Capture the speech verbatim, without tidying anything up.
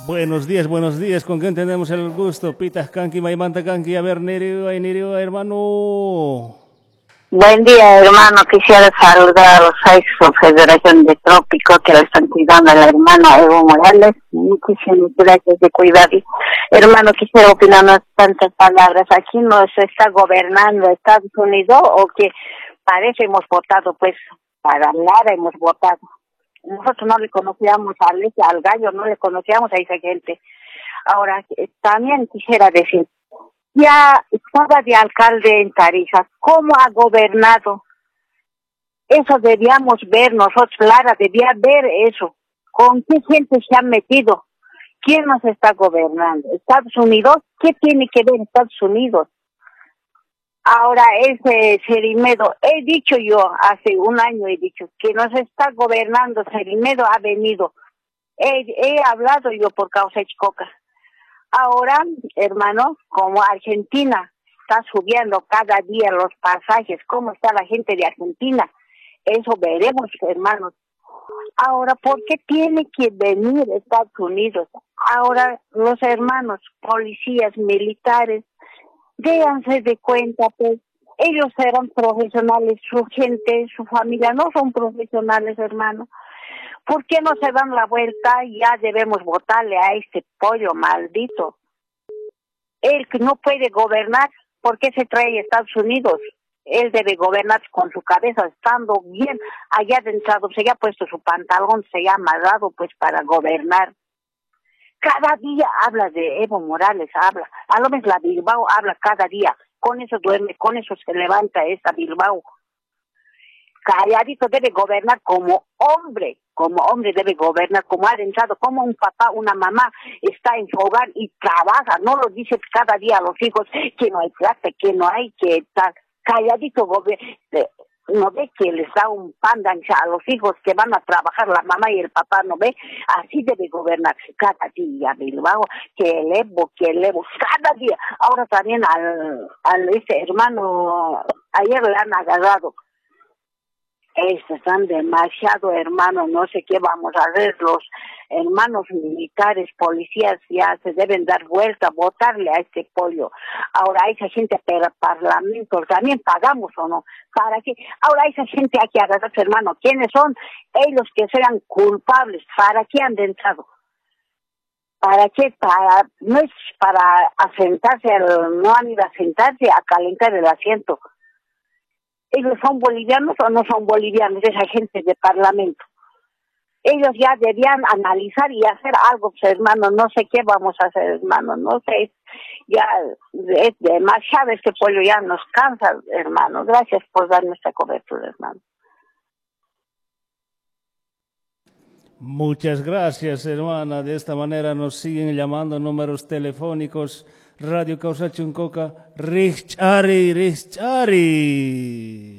Buenos días, buenos días. ¿Con quién tenemos el gusto? Pitas Kanki, Maimanta Kanki, a ver, Nerio, ay, Nerio, hermano. Buen día, hermano. Quisiera saludar a los seis Confederación de Trópico que le están cuidando a la hermana Evo Morales. Muchísimas gracias de cuidar. Hermano, quisiera opinar unas tantas palabras. Aquí no se está gobernando Estados Unidos o que parece hemos votado, pues, para nada hemos votado. Nosotros no le conocíamos a Alesia, al Gallo, no le conocíamos a esa gente. Ahora, también quisiera decir, ya estaba de alcalde en Tarija, ¿cómo ha gobernado? Eso debíamos ver nosotros, Lara, debía ver eso. ¿Con qué gente se han metido? ¿Quién nos está gobernando? ¿Estados Unidos? ¿Qué tiene que ver Estados Unidos? Ahora, ese Cerimedo, he dicho yo, hace un año he dicho, que nos está gobernando, Cerimedo ha venido. He, he hablado yo por causa de Chicoca. Ahora, hermano, como Argentina está subiendo cada día los pasajes, ¿cómo está la gente de Argentina? Eso veremos, hermanos. Ahora, ¿por qué tiene que venir Estados Unidos? Ahora, los hermanos, policías, militares, déjanse de cuenta, pues, ellos eran profesionales, su gente, su familia no son profesionales, hermano. ¿Por qué no se dan la vuelta? Ya debemos votarle a este pollo maldito. Él que no puede gobernar, ¿por qué se trae a Estados Unidos? Él debe gobernar con su cabeza, estando bien allá dentro, se ha puesto su pantalón, se ha amarrado pues para gobernar. Cada día habla de Evo Morales, habla. A lo mejor la Bilbao habla cada día. Con eso duerme, con eso se levanta esta Bilbao. Calladito debe gobernar como hombre, como hombre debe gobernar, como ha entrado, como un papá, una mamá está en su hogar y trabaja, no lo dice cada día a los hijos que no hay plata, que no hay, que tal. Calladito gobierna. No ve que les da un pan de ancha a los hijos que van a trabajar, la mamá y el papá, no ve, así debe gobernarse cada día, Bilbao, que el Evo, que el Evo, cada día. Ahora también al, al ese hermano, ayer le han agarrado. Estos están demasiado, hermano, no sé qué vamos a hacer. Los hermanos militares, policías ya se deben dar vuelta, votarle a este pollo. Ahora esa gente para parlamento, también pagamos o no. ¿Para qué? Ahora esa gente hay que agarrarse, hermano. ¿Quiénes son? Ellos que sean culpables. ¿Para qué han entrado? ¿Para qué? Para, no es para asentarse, no han ido a sentarse a calentar el asiento. ¿Ellos son bolivianos o no son bolivianos, esa gente de parlamento? Ellos ya debían analizar y hacer algo, pues, hermano, no sé qué vamos a hacer, hermano, no sé, ya es demasiado, este pueblo ya nos cansa, hermano. Gracias por darme esta cobertura, hermano. Muchas gracias, hermana. De esta manera nos siguen llamando números telefónicos. Radio Causa Chuncoca, Richari, Richari.